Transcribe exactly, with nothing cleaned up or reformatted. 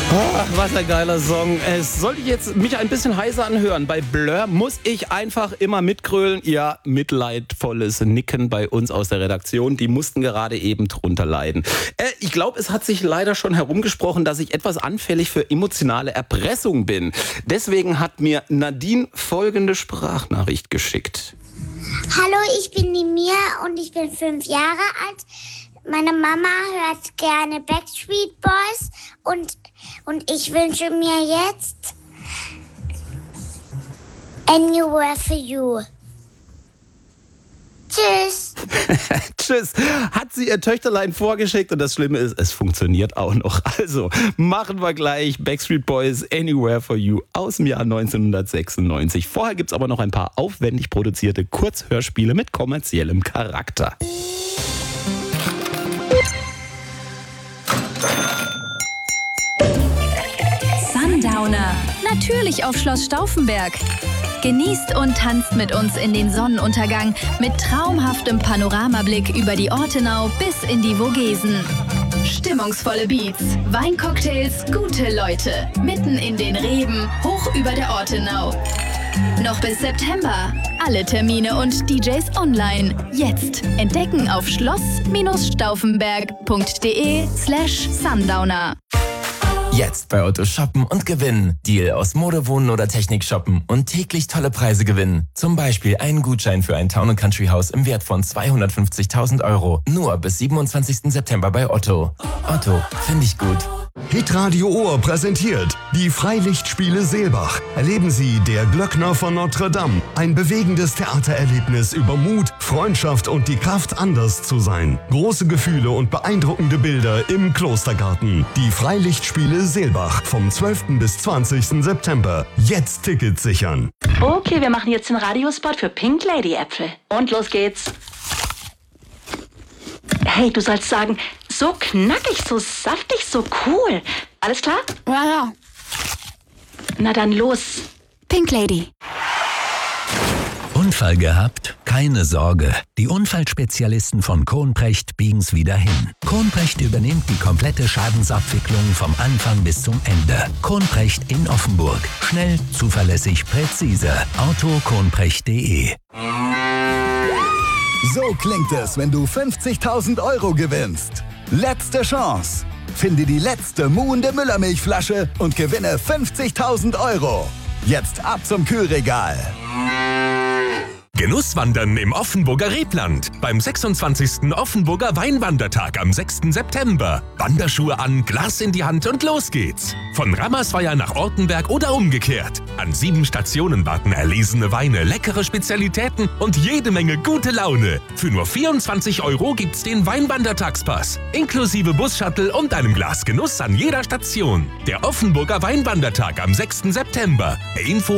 Ach, was ein geiler Song. Es sollte jetzt mich ein bisschen heiser anhören. Bei Blur muss ich einfach immer mitgrölen. Ja, mitleidvolles Nicken bei uns aus der Redaktion. Die mussten gerade eben drunter leiden. Äh, ich glaube, es hat sich leider schon herumgesprochen, dass ich etwas anfällig für emotionale Erpressung bin. Deswegen hat mir Nadine folgende Sprachnachricht geschickt. Hallo, ich bin die Mia und ich bin fünf Jahre alt. Meine Mama hört gerne Backstreet Boys und, und ich wünsche mir jetzt Anywhere for You. Tschüss. Tschüss. Hat sie ihr Töchterlein vorgeschickt und das Schlimme ist, es funktioniert auch noch. Also machen wir gleich Backstreet Boys Anywhere for You aus dem Jahr neunzehnhundertsechsundneunzig. Vorher gibt's aber noch ein paar aufwendig produzierte Kurzhörspiele mit kommerziellem Charakter. Sundowner. Natürlich auf Schloss Stauffenberg. Genießt und tanzt mit uns in den Sonnenuntergang mit traumhaftem Panoramablick über die Ortenau bis in die Vogesen. Stimmungsvolle Beats, Weincocktails, gute Leute. Mitten in den Reben, hoch über der Ortenau. Noch bis September. Alle Termine und D Js online. Jetzt entdecken auf schloss-stauffenberg.de slash Sundowner. Jetzt bei Otto shoppen und gewinnen. Deal aus Mode, Wohnen oder Technik shoppen und täglich tolle Preise gewinnen. Zum Beispiel einen Gutschein für ein Town and Country Haus im Wert von zweihundertfünfzigtausend Euro. Nur bis siebenundzwanzigsten September bei Otto. Otto, finde ich gut. Hitradio Ohr präsentiert die Freilichtspiele Seelbach. Erleben Sie Der Glöckner von Notre Dame. Ein bewegendes Theatererlebnis über Mut, Freundschaft und die Kraft, anders zu sein. Große Gefühle und beeindruckende Bilder im Klostergarten. Die Freilichtspiele Seelbach vom zwölften bis zwanzigsten September. Jetzt Tickets sichern. Okay, wir machen jetzt den Radiospot für Pink Lady Äpfel. Und los geht's. Hey, du sollst sagen, so knackig, so saftig, so cool. Alles klar? Ja, ja. Na dann los. Pink Lady. Unfall gehabt? Keine Sorge. Die Unfallspezialisten von Kohnprecht biegen's wieder hin. Kohnprecht übernimmt die komplette Schadensabwicklung vom Anfang bis zum Ende. Kohnprecht in Offenburg. Schnell, zuverlässig, präzise. auto kohnprecht punkt de. So klingt es, wenn du fünfzigtausend Euro gewinnst. Letzte Chance. Finde die letzte muhende Müllermilchflasche und gewinne fünfzigtausend Euro. Jetzt ab zum Kühlregal. Genusswandern im Offenburger Rebland. Beim sechsundzwanzigsten Offenburger Weinwandertag am sechsten September. Wanderschuhe an, Glas in die Hand und los geht's. Von Rammersweier nach Ortenberg oder umgekehrt. An sieben Stationen warten erlesene Weine, leckere Spezialitäten und jede Menge gute Laune. Für nur vierundzwanzig Euro gibt's den Weinwandertagspass. Inklusive Bus-Shuttle und einem Glas Genuss an jeder Station. Der Offenburger Weinwandertag am sechsten September. Info